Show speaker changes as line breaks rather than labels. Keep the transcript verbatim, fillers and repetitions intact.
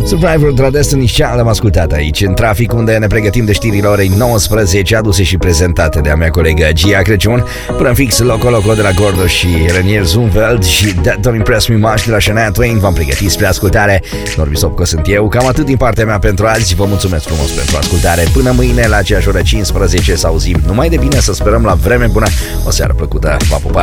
Survivor de la Destiny's Child am ascultat aici, în trafic, unde ne pregătim de știrile orei nouăsprezece, aduse și prezentate de a mea colegă Gia Crăciun, până în fix Loco Loco de la Gordo și Renier Zumveld și That Don't Impress Me Much de la Shania Twain. V-am pregătit spre ascultare. Norbi Sopco sunt eu. Cam atât din partea mea pentru azi. Vă mulțumesc frumos pentru ascultare. Până mâine la aceeași oră cincisprezece să auzim numai de bine, să sperăm la vreme bună. O seară plăcută. Pa, pa, pa.